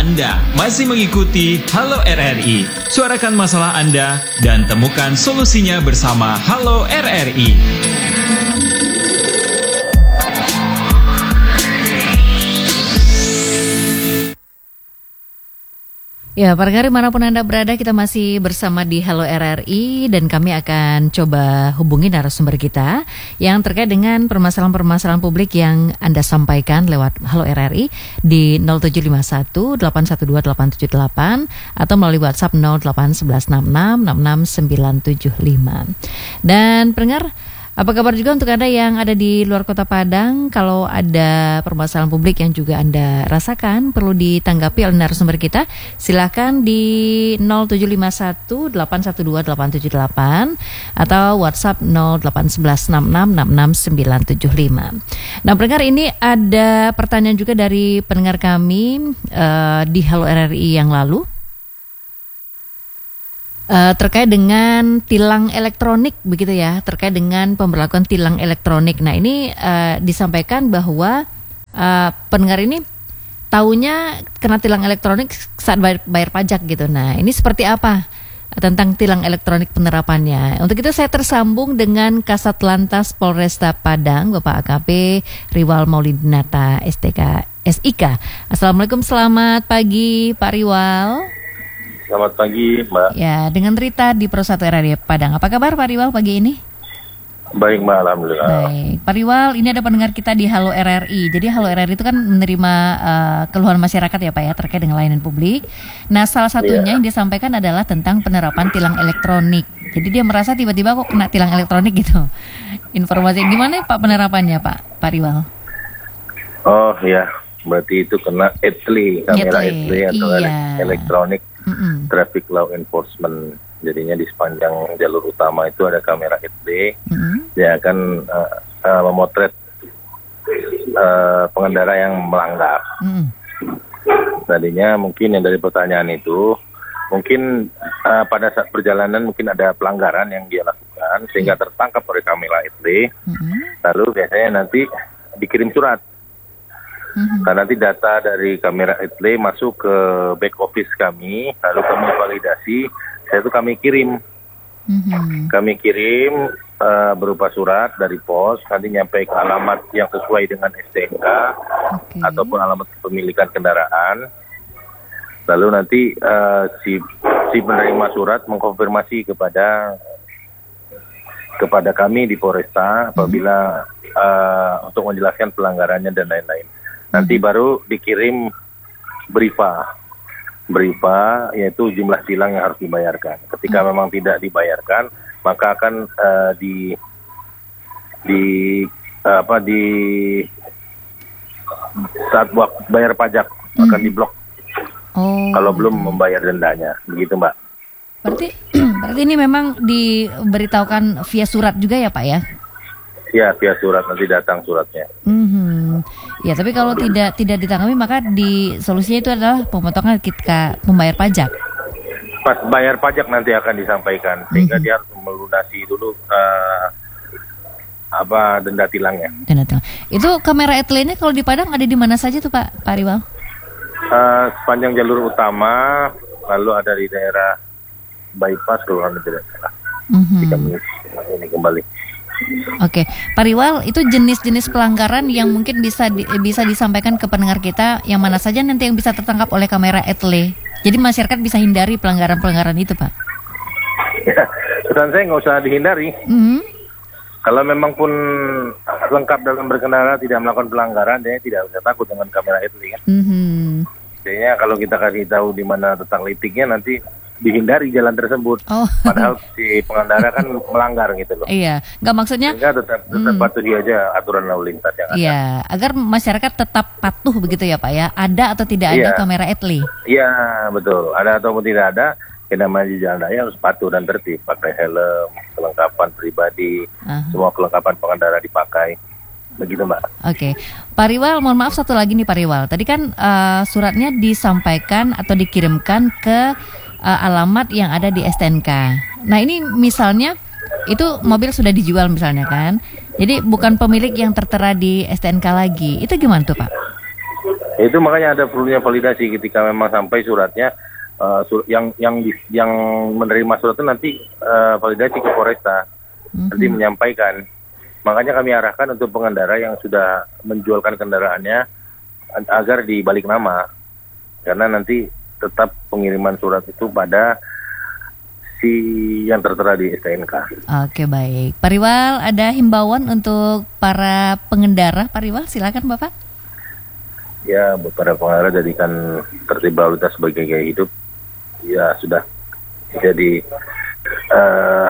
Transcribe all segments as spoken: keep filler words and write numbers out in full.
Anda masih mengikuti Halo R R I. Suarakan masalah Anda dan temukan solusinya bersama Halo R R I. Ya, para pendengar manapun Anda berada, kita masih bersama di Halo R R I dan kami akan coba hubungi narasumber kita yang terkait dengan permasalahan-permasalahan publik yang Anda sampaikan lewat Halo R R I di nol tujuh lima satu delapan satu dua delapan tujuh delapan atau melalui WhatsApp nol delapan satu satu enam enam enam enam sembilan tujuh lima. Dan pendengar, apa kabar juga untuk Anda yang ada di luar kota Padang? Kalau ada permasalahan publik yang juga Anda rasakan perlu ditanggapi oleh narasumber kita, silakan di nol tujuh lima satu delapan satu dua delapan tujuh delapan atau WhatsApp nol delapan satu satu enam enam enam enam sembilan tujuh lima. Nah, pendengar, ini ada pertanyaan juga dari pendengar kami uh, di Halo R R I yang lalu. Uh, terkait dengan tilang elektronik begitu ya, terkait dengan pemberlakuan tilang elektronik. Nah, ini uh, disampaikan bahwa uh, pendengar ini taunya kena tilang elektronik saat bayar, bayar pajak gitu. Nah, ini seperti apa tentang tilang elektronik penerapannya? Untuk itu saya tersambung dengan Kasat Lantas Polresta Padang, Bapak A K P Riwal Maulidinata S T K S I K. Assalamualaikum, selamat pagi Pak Riwal. Selamat pagi, Mbak. Ya, dengan Rita di Pro satu R R I Padang. Apa kabar Pak Riwal pagi ini? Baik, Mbak, alhamdulillah. Baik, Pak Riwal, ini ada pendengar kita di Halo R R I. Jadi Halo R R I itu kan menerima uh, keluhan masyarakat ya Pak ya, terkait dengan layanan publik. Nah, salah satunya yeah. yang disampaikan adalah tentang penerapan tilang elektronik. Jadi dia merasa tiba-tiba kok kena tilang elektronik gitu. Informasi gimana Pak penerapannya Pak, Pak Riwal? Oh ya, berarti itu kena E T L I, kamera E T L I atau iya. elektronik. Mm-mm. Traffic Law Enforcement. Jadinya di sepanjang jalur utama itu ada kamera E T L I. Mm-hmm. Dia akan uh, uh, memotret uh, pengendara yang melanggar. Mm. Tadinya mungkin yang dari pertanyaan itu, mungkin uh, pada saat perjalanan mungkin ada pelanggaran yang dia lakukan sehingga tertangkap oleh kamera E T L I. Mm-hmm. Lalu biasanya nanti dikirim surat. Mm-hmm. Karena nanti data dari kamera E T L I masuk ke back office kami, lalu kami validasi, saya itu kami kirim, mm-hmm. kami kirim uh, berupa surat dari pos, nanti nyampe ke alamat yang sesuai dengan S T N K okay. ataupun alamat kepemilikan kendaraan, lalu nanti uh, si si penerima surat mengkonfirmasi kepada kepada kami di Polresta apabila mm-hmm. uh, untuk menjelaskan pelanggarannya dan lain-lain. Nanti baru dikirim brifa, brifa yaitu jumlah tilang yang harus dibayarkan. Ketika hmm. memang tidak dibayarkan, maka akan uh, di di uh, apa di saat waktu bayar pajak hmm. akan diblok. Oh. Kalau belum membayar dendanya, begitu Mbak. Berarti berarti ini memang diberitahukan via surat juga ya Pak ya? Ya, via surat, nanti datang suratnya. Mm-hmm. Ya, tapi kalau tidak tidak ditanggapi maka di solusinya itu adalah pemotongan ketika membayar pajak. Pas bayar pajak nanti akan disampaikan sehingga mm-hmm. dia harus melunasi dulu uh, apa denda tilangnya. Denda tilang. Itu kamera E T L I-nya kalau di Padang ada di mana saja tuh Pak Pak Riwal? Uh, sepanjang jalur utama, lalu ada di daerah bypass kalau tidak salah. Mm-hmm. Jika ini kembali. Oke, Pak Riwal, itu jenis-jenis pelanggaran yang mungkin bisa di, bisa disampaikan ke pendengar kita yang mana saja nanti yang bisa tertangkap oleh kamera E T L I. Jadi masyarakat bisa hindari pelanggaran-pelanggaran itu, Pak. Ya, pesan saya nggak usah dihindari. Mm-hmm. Kalau memang pun lengkap dalam berkendara tidak melakukan pelanggaran, dia tidak usah takut dengan kamera E T L I kan. Mm-hmm. Jadinya kalau kita kasih tahu di mana letak litiknya nanti dihindari jalan tersebut, oh. padahal si pengendara kan melanggar gitu loh. Iya, nggak maksudnya. Sehingga tetap, tetap hmm. patuhi aja aturan lalu lintas yang ada. Iya, agar masyarakat tetap patuh begitu ya Pak ya. Ada atau tidak ada iya. kamera E T L I? Iya, betul. Ada ataupun tidak ada, yang namanya di jalan raya harus patuh dan tertib. Pakai helm, kelengkapan pribadi, uh-huh. semua kelengkapan pengendara dipakai. Begitu Mbak. Oke, Pak Riwal, mohon maaf satu lagi nih Pak Riwal. Tadi kan uh, suratnya disampaikan atau dikirimkan ke uh, alamat yang ada di S T N K. Nah ini misalnya itu mobil sudah dijual misalnya kan, jadi bukan pemilik yang tertera di S T N K lagi. Itu gimana tuh Pak? Itu makanya ada perlunya validasi ketika memang sampai suratnya uh, sur- yang yang yang menerima surat itu nanti uh, validasi ke Polresta, mm-hmm. nanti menyampaikan. Makanya kami arahkan untuk pengendara yang sudah menjualkan kendaraannya agar dibalik nama, karena nanti tetap pengiriman surat itu pada si yang tertera di S T N K. Oke, baik. Pak Riwal, ada himbauan untuk para pengendara. Pak Riwal, silakan Bapak. Ya, buat para pengendara jadikan tertib lalu lintas sebagai gaya hidup. Ya sudah jadi uh,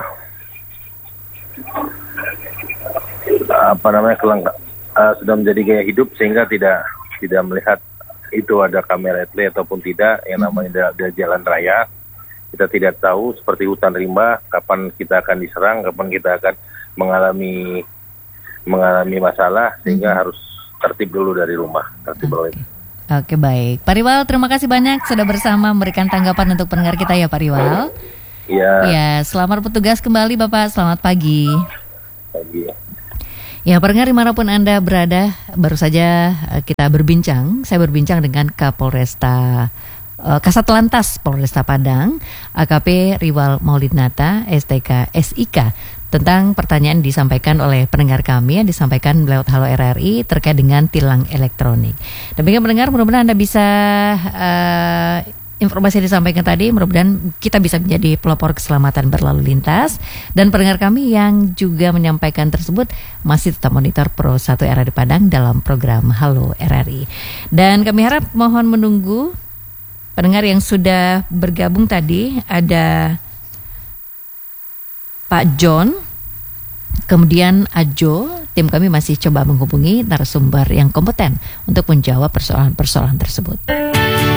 apa namanya kelengkap uh, sudah menjadi gaya hidup sehingga tidak tidak melihat itu ada kamera etle ataupun tidak yang namanya ada jalan raya. Kita tidak tahu seperti hutan rimba kapan kita akan diserang, kapan kita akan mengalami mengalami masalah sehingga hmm. harus tertib dulu dari rumah. Tertib Oke, Oke baik. Pak Riwal, terima kasih banyak sudah bersama memberikan tanggapan untuk pendengar kita ya Pak Riwal. Iya. Ya, selamat bertugas kembali Bapak. Selamat pagi. Pagi. Ya, pendengar dimanapun Anda berada, baru saja kita berbincang. Saya berbincang dengan Kapolresta uh, Kasat Lantas Polresta Padang, A K P Riwal Maulidnata, S T K S I K, tentang pertanyaan disampaikan oleh pendengar kami yang disampaikan lewat Halo R R I terkait dengan tilang elektronik. Demikian pendengar, mudah-mudahan Anda bisa uh, informasi yang disampaikan tadi, mudah-mudahan kita bisa menjadi pelopor keselamatan berlalu lintas. Dan pendengar kami yang juga menyampaikan tersebut masih tetap monitor Pro satu R R I Padang dalam program Halo R R I. Dan kami harap mohon menunggu pendengar yang sudah bergabung tadi. Ada Pak John, kemudian Ajo. Tim kami masih coba menghubungi narasumber yang kompeten untuk menjawab persoalan-persoalan tersebut.